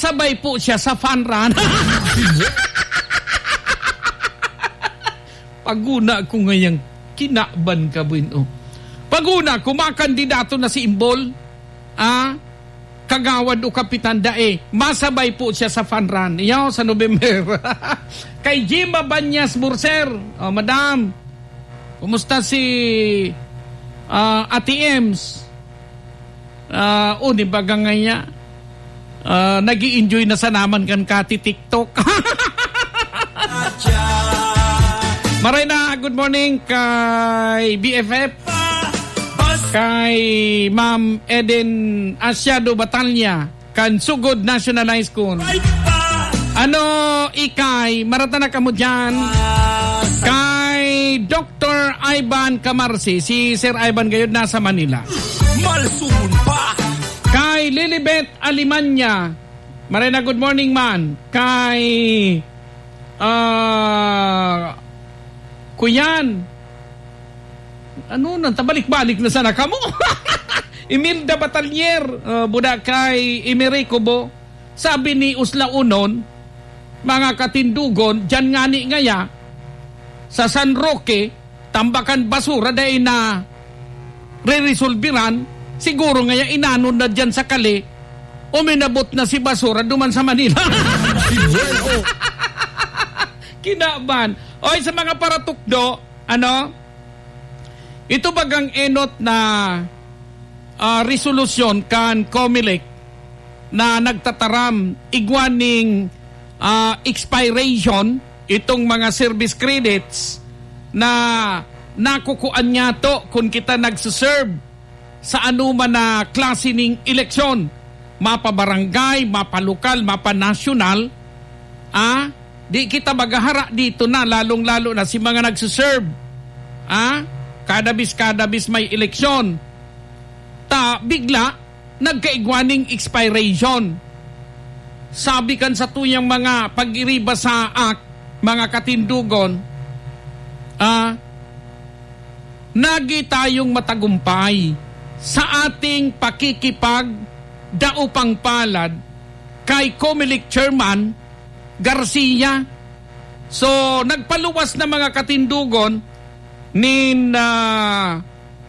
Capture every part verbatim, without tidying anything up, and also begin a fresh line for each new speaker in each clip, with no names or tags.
masabay po siya sa fun run. Paguna ko ngayang kinaban ka buin. Paguna, kumakandidato na si Imbol, ah, kagawad o kapitan dae, masabay po siya sa fun run. Iyaw, sa November. Kay Jima Banyas Burser, oh, madam, kumusta si uh, Ate Ems? Uh, o, di ba gangaya? Uh, nag-i-enjoy na sa naman kan kati TikTok. Maray na, good morning kay B F F, kay Ma'am Eden Asyado Batalya, kan Sugod National High School. Ano, ikay, marata na kamo dyan. Kay Doctor Ivan Camarsi, si Sir Ivan Gayod nasa Manila. Malsumun pa! Kay Lilibet Alimanya, maray na good morning man. Kay uh, Kuyan, ano nang tabalik-balik na sana kamo. Imelda Batalyer, uh, buda kay Emerico Bo, sabi ni Usla Unon, mga katindugon, dyan nga ni ngaya, sa San Roque, tambakan basura dahil na re-resolviran, siguro ngaya inanon na dyan sa Kali, uminabot na si basura duman sa Manila. Kinaban. Oy, sa mga paratukdo, ano, ito bagang enot na uh, resolusyon kan COMELEC na nagtataram igwaning uh, expiration itong mga service credits na nakukuan niya to kung kita nagsuserve sa anuman na klase ng eleksyon, mapa barangay, mapa lokal, mapa nasyonal, ah, di kita magahara dito na, lalong-lalo na si mga nagsuserve, ah, kadabis-kadabis may eleksyon, ta bigla nagkaigwaning expiration. Sabi kan sa tuyang mga pag-iriba sa act, mga katindugon, ah, nagi tayong matagumpay sa ating pakikipag daupang palad kay COMELEC Chairman Garcia. So, nagpaluwas na mga katindugon nin uh,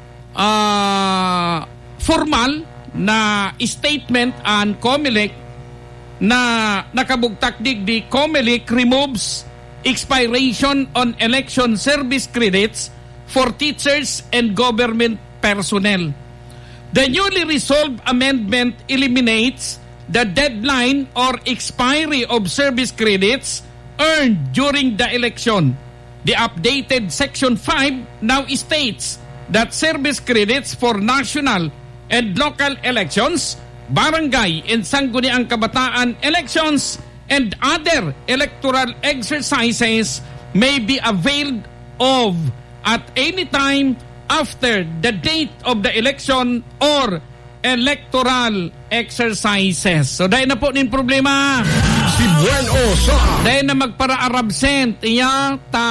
uh, formal na statement an COMELEC na nakabugtak digdi, COMELEC removes expiration on election service credits for teachers and government personnel. The newly resolved amendment eliminates the deadline or expiry of service credits earned during the election. The updated Section five now states that service credits for national and local elections, barangay and sangguniang kabataan elections, and other electoral exercises may be availed of at any time after the date of the election or electoral exercises. So dahil na po nin problema.
Si Buen Osa.
Dahil na magpara-arabsent iya ta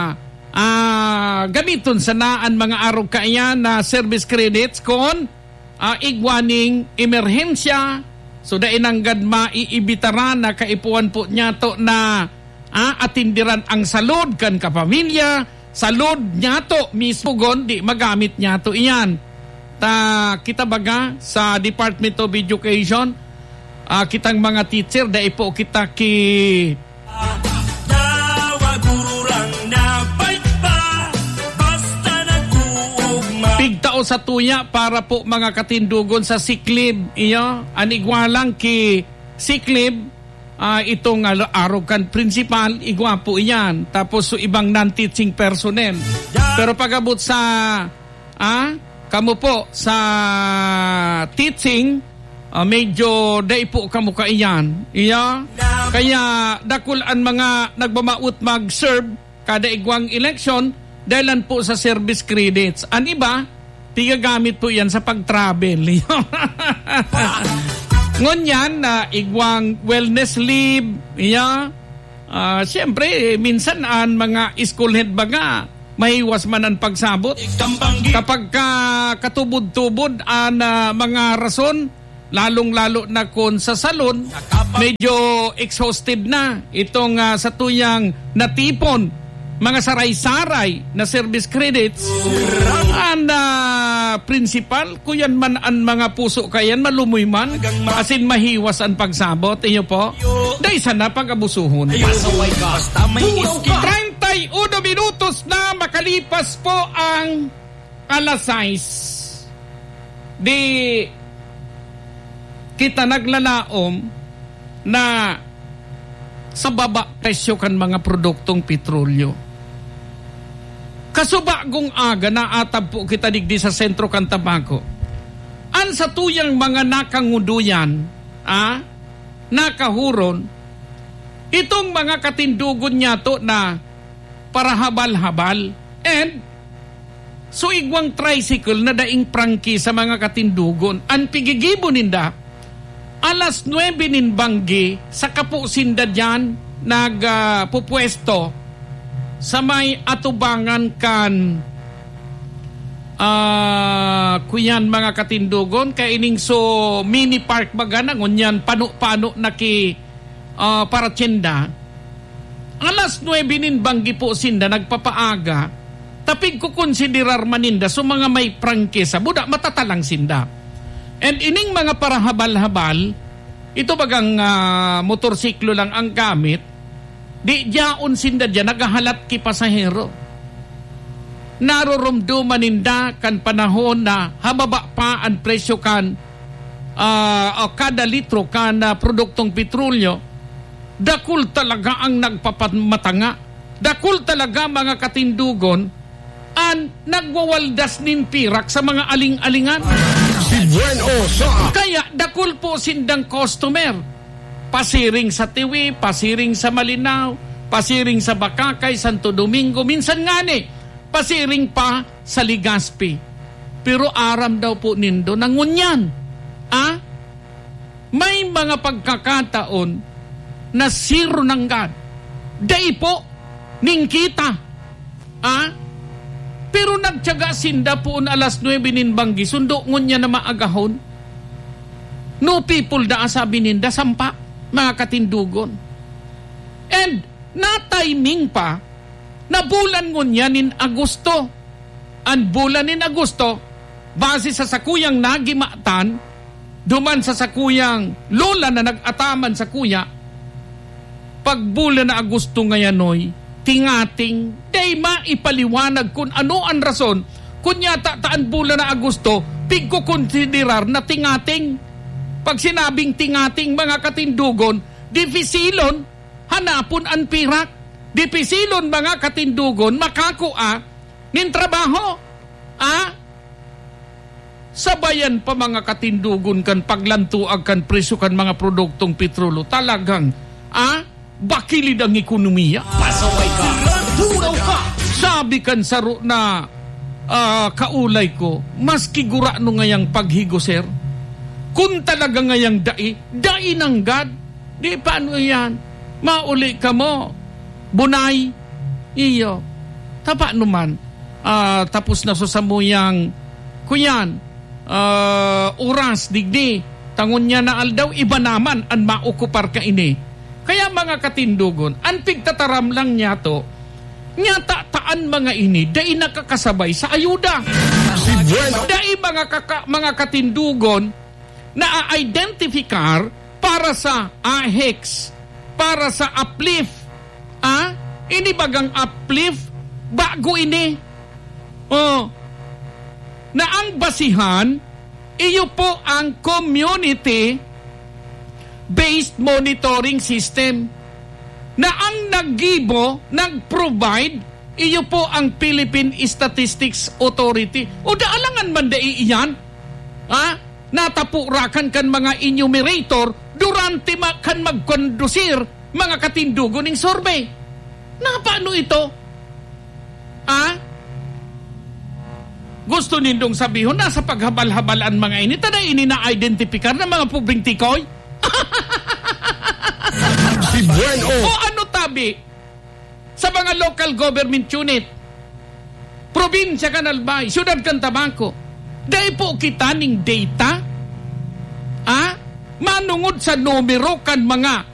uh, gamiton sa naan mga araw kaya na service credits kon uh, igwaning emerhensya. So dahil nanggad maiibitaran na kaipuan po niya to na uh, atindiran ang salud kan kapamilya. Salud niya to mismo gon di magamit niya to iyan. Ta kita baga sa Department of Education, uh, kitang mga teacher dahil po kita ki pigtao sa tuya para po mga katindugon sa siklib iyo anigwalang ki siklib. Uh, itong uh, araw kan principal, igwa po iyan. Tapos so, ibang non-teaching personnel. Pero pag-abot sa, ah, kamo po, sa teaching, uh, medyo day po kamo ka iyan. Iya? Kaya dakulan mga nagbamaut mag-serve kada igwang election dahilan po sa service credits. Ang iba, tigagamit po yan sa pag-travel. Ngunyan na uh, igwang wellness leave, iya. Uh, Siyempre, minsan ang mga school head baga, mahiwas man ang pagsabot. Kapag ka, katubod-tubod ang uh, mga rason, lalong-lalo na kung sa salon, medyo exhausted na itong uh, sa tuyang natipon, mga saray-saray na service credits. Ang uh, principal, kuyan man ang mga puso kayan, malumoy man, asin mahiwas ang pagsabot, iyo po, dahil sana pag-abusuhon. thirty-one minutos na makalipas po ang alas sais. Di kita naglalaom na sa baba presyo kan mga produktong petrolyo. Kasubagong aga na atab po kita digdi sa sentro kan Tabaco. An sa tuyang mga nakanguduyan, ah, nakahuron, itong mga katindugon niya to na para habal-habal and so igwang tricycle na daing prangki sa mga katindugon. Ang pigigibo ninda, alas nuwebe nin banggi sa kapusinda dyan nagpupwesto uh, sa may atubangan kan uh, kuyan mga katindugon kaining so mini park baga na ngunyan pano-pano na ki uh, para tiyenda. Alas nuwebe nin banggi po sinda nagpapaaga tapig ko konsiderar maninda so mga may prangkisa buda matatalang sinda. And ining mga para habal-habal, ito bagang uh, motorsiklo lang ang gamit, di diyaon sinda dyan, nagahalat ki pasahero. Naroromduman ninda kan panahon na hababa pa ang presyo kan uh, o kada litro kan uh, produktong petrolyo, dakul talaga ang nagpapamatanga. Dakul talaga mga katindugon ang nagwawaldas nin pirak sa mga aling-alingan.
Si Buen Oso.
Kaya dakul po sindang customer. Pasiring sa Tiwi, pasiring sa Malinaw, pasiring sa Bakakay, Santo Domingo, minsan nga ni, pasiring pa sa Legazpi. Pero aram daw po nindo nangunyan. Ah? May mga pagkakataon na zero ng God. Day po, ning kita. Ah? Pero nagtyaga sinda po on alas nuwebe nin banggi, sundo ngunya na maagahon. No people da sabi ninda, sampa, mga katindugon. And na-timing pa, na bulan ngunya nin Agosto. Ang bulan nin Agosto, base sa sakuyang nagimatan, duman sa sakuyang lola na nag-ataman sa kuya, pag bulan na Agosto ngayanoy, tingating, day maipaliwanag kung ano ang rason, kung yata taan bulan na Agosto, pig ko konsiderar na tingating. Pag sinabing tingating mga katindugon, difisilon, hanapon ang pirak. Difisilon mga katindugon, makakua, nin trabaho. Ah? Sabayan pa mga katindugon kan paglantuag kan presyo kan mga produktong petrolo. Talagang, ah? Bakilid ang ekonomiya. Pasaway ka. ka. Sabi kan saro na uh, kaulay ko, mas kigura no ngayang paghigo, sir. Kung talaga ngayang dai, dai ng God. Di paano yan? Mauli ka mo. Bunay. Iyo. Tapa naman. Uh, tapos na so sa muyang kuyan. Uh, oras, digdi. Tangon niya na aldaw, iba naman ang maukupar ka ini. Kaya mga katindugon, ang pigtataram lang niya to, niya taan mga ini, dai nakakasabay sa ayuda.
Si Bueno.
Dai mga, kaka, mga katindugon na a-identifikar para sa A H E X, para sa uplift. Ah? Ini bagang uplift, bago ini. Oh. Na ang basihan, iyo po ang community based monitoring system na ang naggibo, nag-provide, iyo po ang Philippine Statistics Authority. O daalangan man dai iyan, ha? Natapurakan kan mga enumerator durante ma- kan magkondusir mga katindugon ng survey. Na paano ito? Ha? Gusto nindong sabihon, nasa paghabal-habalan mga ini, tada ini na-identifikar ng mga pubring tikoy?
Si Bueno.
O ano tabi sa mga local government unit, probinsya kan Albay, syudad kan Tabaco, dahil po kita ning data, ah, manungod sa numero kan mga